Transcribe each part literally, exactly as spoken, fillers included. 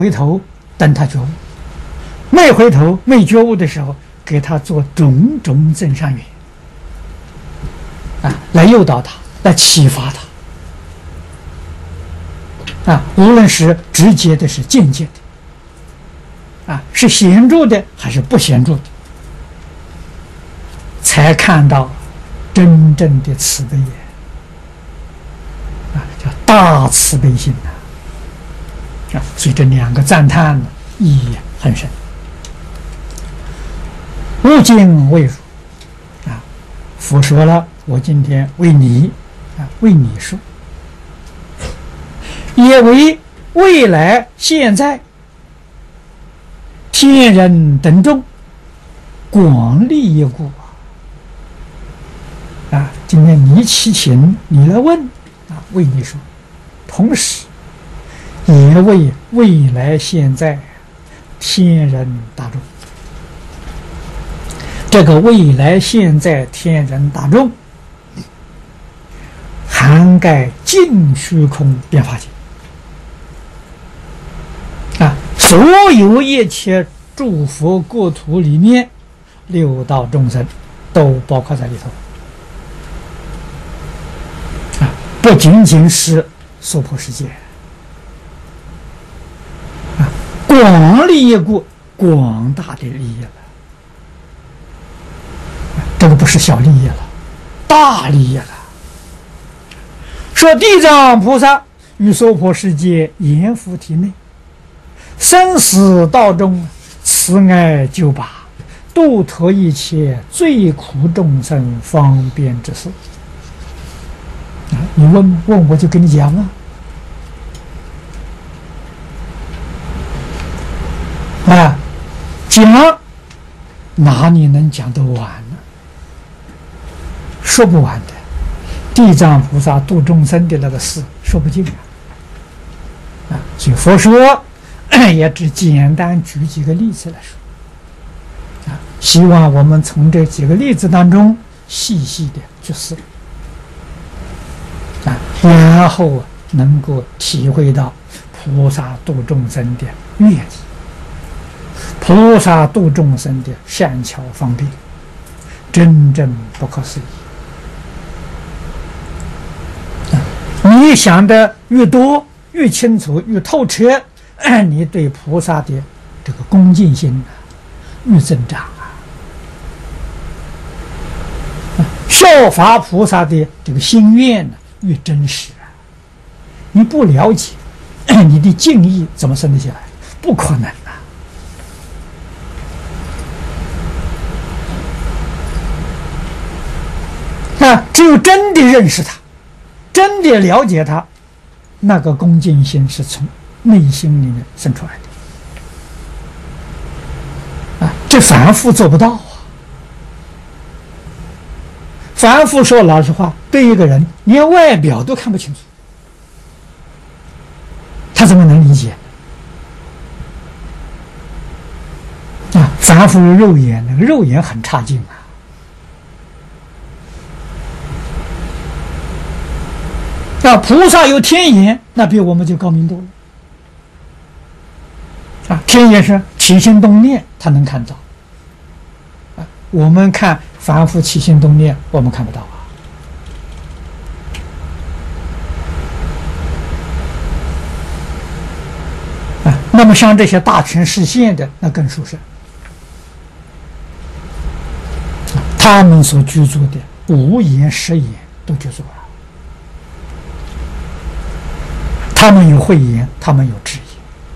回头等他觉悟，没回头没觉悟的时候，给他做种种增上缘啊，来诱导他，来启发他啊，无论是直接的，是间接的啊，是显著的还是不显著的，才看到真正的慈悲也啊，叫大慈悲心呐。啊，所以这两个赞叹呢，意义很深。吾今为汝啊，佛说了，我今天为你啊，为你说，也为未来现在天人等众广利益故啊！今天你祈请，你来问啊，为你说，同时也为未来现在天人大众。这个未来现在天人大众涵盖尽虚空变法界啊，所有一切诸佛国土里面六道众生都包括在里头啊，不仅仅是娑婆世界啊，广利益故，广大的利益了。这个不是小利益了，大利益了。说地藏菩萨于娑婆世界阎浮提内，生死道中慈爱救拔，度脱一切罪苦众生方便之事。啊，你问问我就跟你讲啊，啊，讲哪里能讲得完呢？说不完的，地藏菩萨度众生的那个事说不尽啊！啊，所以佛说也只简单举几个例子来说啊，希望我们从这几个例子当中细细的去思啊，然后能够体会到菩萨度众生的愿意，菩萨度众生的善巧方便，真正不可思议。你想的越多越清楚越透彻，你对菩萨的这个恭敬心越增长啊，效法菩萨的这个心愿呢越真实啊。你不了解，你的敬意怎么生得起来？不可能啊！啊，只有真的认识他，真的了解他，那个恭敬心是从内心里面生出来的啊！这凡夫做不到啊！凡夫说老实话，对一个人连外表都看不清楚，他怎么能理解啊？凡夫肉眼，那个肉眼很差劲啊！啊，菩萨有天眼，那比我们就高明多了。啊，天眼是起心动念，他能看到。啊，我们看凡夫起心动念，我们看不到啊。啊，那么像这些大权示现的，那更殊胜。啊，他们所居住的五眼、十眼都居住了。他们有慧眼，他们有智眼，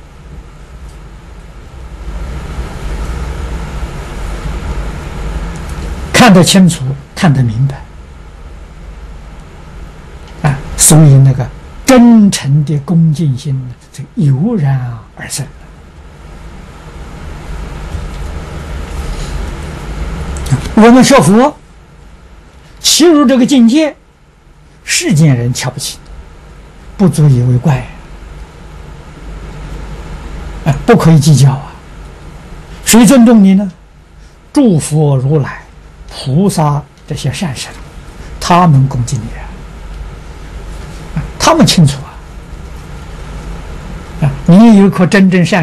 看得清楚，看得明白啊！所以那个真诚的恭敬心就油然而生了。我们学佛，其入这个境界，世间人瞧不起，不足以为怪啊！不可以计较啊！谁尊重你呢？诸佛如来、菩萨这些善神，他们恭敬你啊！他们清楚啊！啊，你有一颗真正善